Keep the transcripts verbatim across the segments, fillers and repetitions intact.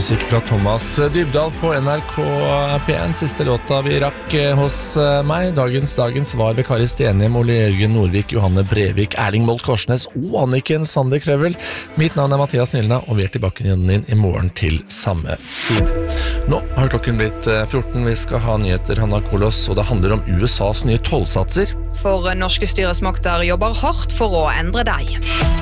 musikk fra Thomas Dybdahl på N R K P en. Siste låta vi rakk hos meg. Dagens dagens var ved Kari Stenhjem, Ole Jørgen Nordvik, Johanne Brevik, Erling Molt Korsnes og Anniken Sander Krøvel. Mitt navn er Mathias Nilna, og vi er tilbake igjen inn i morgen til samme tid. Nå har klokken blitt fjorten. Vi skal ha nyheter, Hanna Kolos, og det handler om U S A's nye tollsatser. For norske styresmakter jobber hardt for å endre deg.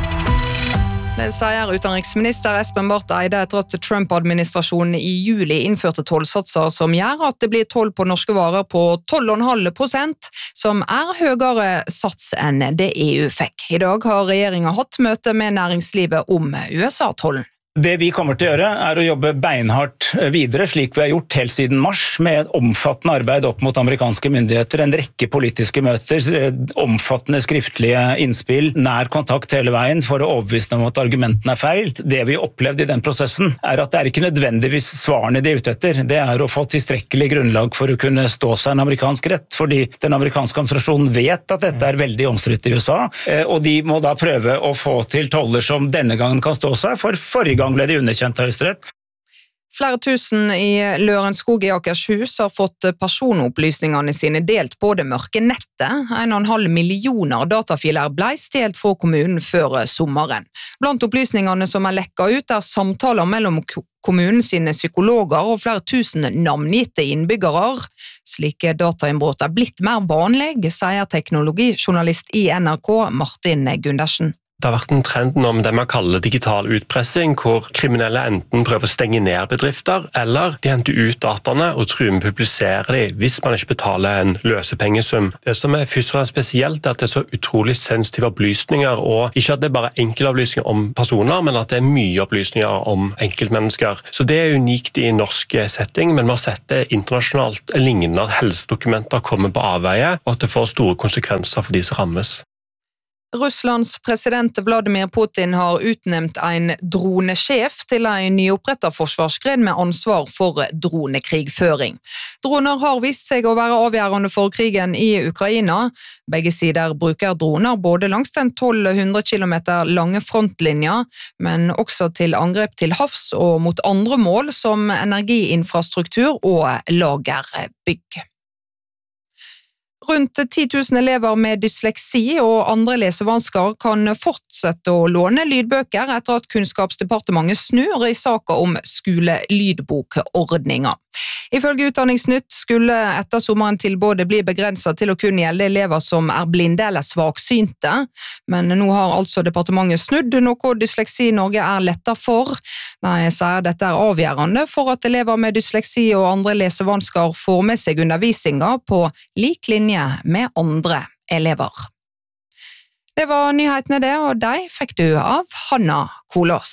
Det sier utenriksminister Espen Barth Eide etter at Trump-administrasjonen i juli innførte tollsatser som gjør at det blir toll på norske varer på tolv komma fem prosent, som er høyere sats enn det E U fikk. I dag har regjeringen hatt møte med næringslivet om U S A-tollen. Det vi kommer til å gjøre er å jobbe beinhardt videre, slik vi har gjort helt siden mars, med et omfattende arbeid opp mot amerikanske myndigheter, en rekke politiske møter, omfattende skriftlige innspill, nær kontakt hele veien for å overbevise dem om at argumentene er feil. Det vi opplevde i den prosessen er at det er ikke nødvendigvis svarene de er ute etter, det er å få tilstrekkelig grunnlag for å kunne stå seg en amerikansk rett, fordi den amerikanske administrasjonen vet at dette er veldig omstridt i U S A, og de må da prøve å få til toller som denne gangen kan stå seg, for forrige gang ble de underkjent av Høyesterett. Flere tusen i Lørenskog i Akershus har fått personopplysningene sine delt på det mørke nettet. En og en halv millioner datafiler ble stjelt fra kommunen før sommeren. Blant opplysningene som er lekket ut er samtaler mellom kommunen sine psykologer og flere tusen navngitte innbyggere. Slike datainnbrudd er blitt mer vanlig, sier teknologijournalist i N R K Martin Gundersen. Det har vært en trend om det man kaller digital utpressing, hvor kriminelle enten prøver å stenge ned bedrifter, eller de henter ut dataene og truer med å publisere dem hvis man ikke betaler en løsepengesum. Det som er først og fremst spesielt er at det er så utrolig sensitive opplysninger, og ikke at det er bare enkeltopplysninger om personer, men at det er mye opplysninger om enkeltmennesker. Så det er unikt i norsk setting, men vi har sett det internasjonalt lignende at helsedokumenter kommer på avveie, og at det får store konsekvenser for de som rammes. Russlands president Vladimir Putin har utnevnt en dronesjef til en nyopprettet forsvarsgren med ansvar for dronekrigføring. Droner har vist seg å være avgjørende for krigen i Ukraina. Begge sider bruker droner både langs den tolv hundre kilometer lange frontlinja, men også til angrep til havs og mot andre mål som energiinfrastruktur og lagerbygg. Rundt ti tusen elever med dysleksi og andre lesevansker kan fortsette å låne lydbøker etter at Kunnskapsdepartementet snur i saken om skolelydbokordningen. Ifølge Utdanningsnytt skulle etter sommeren tilbudet bli begrenset til å kunne gjelde elever som er blinde eller svaksynte, men nå har altså departementet snudd, noe Dysleksi Norge er lettet for. De sier dette er avgjørende for at elever med dysleksi og andre lesevansker får med seg undervisninger på lik linje med andre elever. Det var nyhetene det, og de fikk du av Hanna Kolos.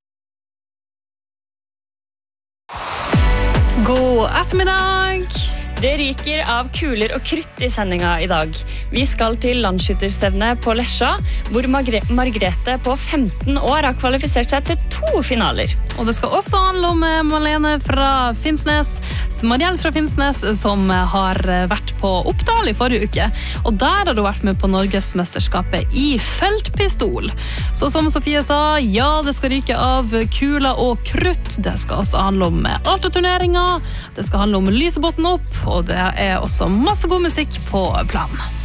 God ettermiddag! Det ryker av kuler og krutt i sendinga i dag. Vi skal til landskytterstevne på Lesja, hvor Margre- Margrethe på femten år har kvalifisert seg til to finaler. Og det skal også handle om Malene fra Finnsnes, Mariell fra Finnsnes, som har vært på Oppdal i forrige uke. Og der har du vært med på Norgesmesterskapet i feltpistol. Så som Sofie sa, ja, det skal ryke av kuler og krutt. Det skal også handle om Alta-turneringer. Det skal handle om Lysebotn opp, og det er også masse god musikk på planen.